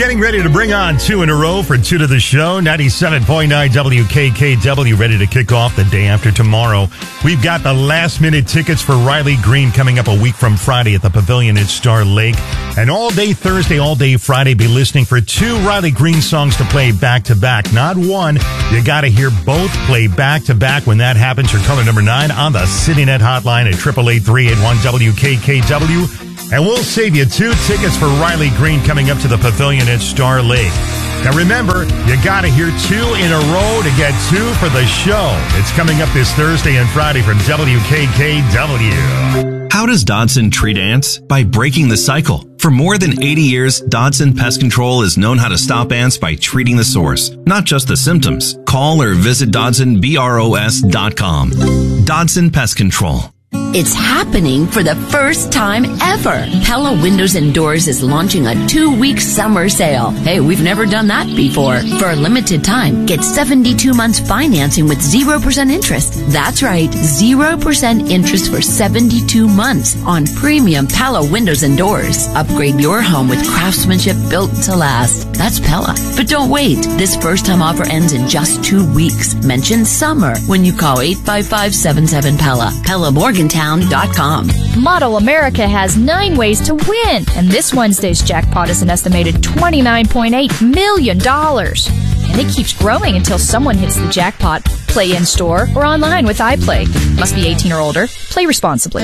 getting ready to bring on 2 in a row for 2 to the show. 97.9 WKKW ready to kick off the day after tomorrow. We've got the last-minute tickets for Riley Green coming up a week from Friday at the Pavilion at Star Lake. And all day Thursday, all day Friday, be listening for 2 Riley Green songs to play back-to-back. Not one. You got to hear both play back-to-back. When that happens, your caller number 9 on the CityNet hotline at 888-381-WKKW. And we'll save you 2 tickets for Riley Green coming up to the Pavilion at Star Lake. Now remember, you got to hear 2 in a row to get 2 for the show. It's coming up this Thursday and Friday from WKKW. How does Dodson treat ants? By breaking the cycle. For more than 80 years, Dodson Pest Control has known how to stop ants by treating the source, not just the symptoms. Call or visit DodsonBROS.com. Dodson Pest Control. It's happening for the first time ever. Pella Windows and Doors is launching a 2-week summer sale. Hey, we've never done that before. For a limited time, get 72 months financing with 0% interest. That's right, 0% interest for 72 months on premium Pella Windows and Doors. Upgrade your home with craftsmanship built to last. That's Pella. But don't wait. This first-time offer ends in just 2 weeks. Mention summer when you call 855-77-PELLA. PellaMorgantown.com. Model America has 9 ways to win, and this Wednesday's jackpot is an estimated $29.8 million. And it keeps growing until someone hits the jackpot. Play in-store or online with iPlay. Must be 18 or older. Play responsibly.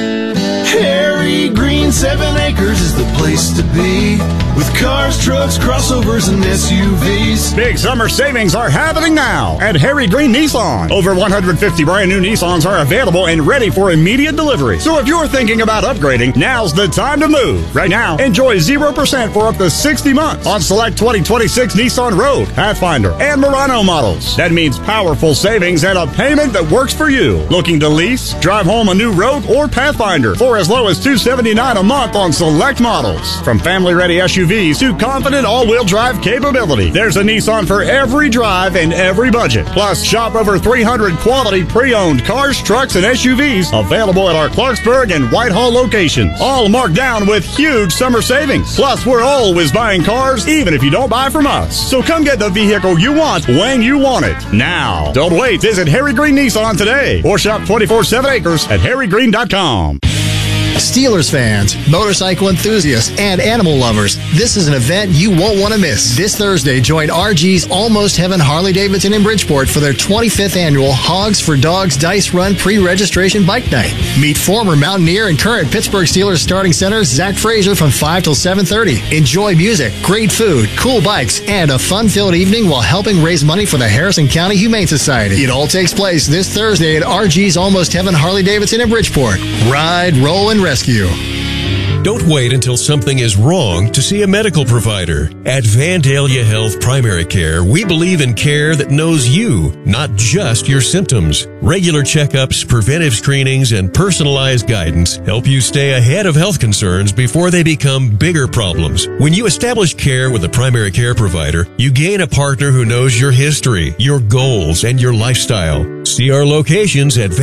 Harry Green 7 Acres is the place to be, with cars, trucks, crossovers, and SUVs. Big summer savings are happening now at Harry Green Nissan. Over 150 brand new Nissans are available and ready for immediate delivery. So if you're thinking about upgrading, now's the time to move. Right now, enjoy 0% for up to 60 months on select 2026 Nissan Rogue, Pathfinder, and Murano models. That means powerful savings and a payment that works for you. Looking to lease, drive home a new Rogue or Pathfinder for as low as $279 a month on select models. From family-ready SUVs to confident all-wheel drive capability, there's a Nissan for every drive and every budget. Plus, shop over 300 quality pre-owned cars, trucks, and SUVs available at our Clarksburg and Whitehall locations. All marked down with huge summer savings. Plus, we're always buying cars, even if you don't buy from us. So come get the vehicle you want when you want it. Now. Don't wait. Visit Harry Green Nissan today or shop 24/7 Acres at harryggreen.com. Steelers fans, motorcycle enthusiasts, and animal lovers, this is an event you won't want to miss. This Thursday, join RG's Almost Heaven Harley-Davidson in Bridgeport for their 25th annual Hogs for Dogs Dice Run pre-registration bike night. Meet former Mountaineer and current Pittsburgh Steelers starting center Zach Frazier from 5 till 7:30. Enjoy music, great food, cool bikes, and a fun-filled evening while helping raise money for the Harrison County Humane Society. It all takes place this Thursday at RG's Almost Heaven Harley-Davidson in Bridgeport. Ride, roll, and rescue. Don't wait until something is wrong to see a medical provider. At Vandalia Health Primary Care, we believe in care that knows you, not just your symptoms. Regular checkups, preventive screenings, and personalized guidance help you stay ahead of health concerns before they become bigger problems. When you establish care with a primary care provider, you gain a partner who knows your history, your goals, and your lifestyle. See our locations at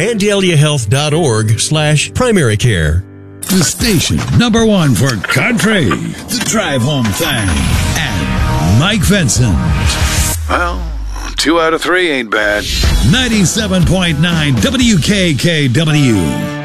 vandaliahealth.org/primary care. The station number 1 for country, the drive home thing, and Mike Vincent. Well, 2 out of 3 ain't bad. 97.9 WKKW.